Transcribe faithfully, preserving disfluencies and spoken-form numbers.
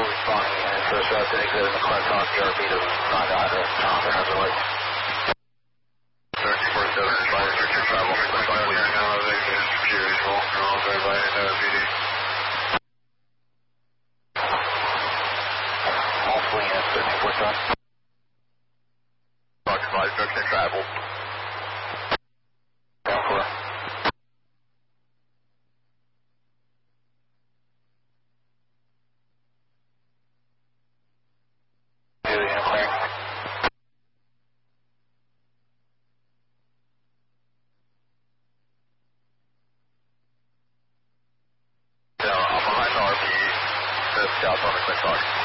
responding unit, so show up to exit in the Clark Talk, E R B to find out if Tom has a light. thirty-four seven, five, restriction travel, Clark Talk, please. Now, they can secure visual, and all everybody in the P D. Multiple units, thirty-four seven. Talk five, restriction travel. Down four. Yeah, I'm behind the R P, the scout's on the Clark Talk.